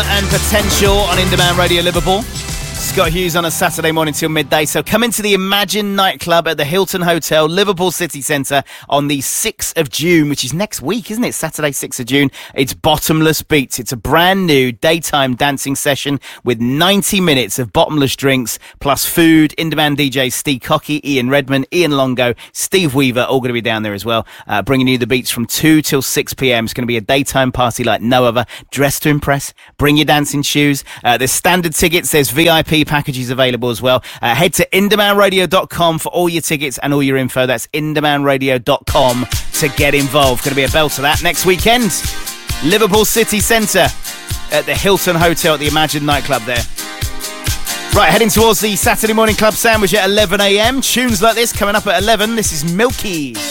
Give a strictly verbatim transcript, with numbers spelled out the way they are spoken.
And Potential on Indemand Radio Liverpool. Scott Hughes on a Saturday morning till midday. So come into the Imagine nightclub at the Hilton Hotel, Liverpool City Centre on the sixth of June, which is next week, isn't it? Saturday, sixth of June. It's Bottomless Beats. It's a brand new daytime dancing session with ninety minutes of bottomless drinks plus food. In-demand D Js Steve Cocky, Ian Redman, Ian Longo, Steve Weaver, all going to be down there as well, uh, bringing you the beats from two till six p.m. It's going to be a daytime party like no other. Dress to impress. Bring your dancing shoes. Uh, there's standard tickets. There's V I P packages available as well. Uh, head to indemand radio dot com for all your tickets and all your info. That's indemand radio dot com to get involved. Going to be a bell to that next weekend. Liverpool City Centre at the Hilton Hotel at the Imagine nightclub there. Right, heading towards the Saturday morning club sandwich at eleven a.m. Tunes like this coming up at eleven. This is Milky.